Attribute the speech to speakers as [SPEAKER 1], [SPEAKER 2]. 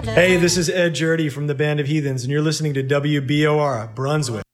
[SPEAKER 1] Hey, this is Ed Jurdy from the Band of Heathens, and you're listening to WBOR, Brunswick.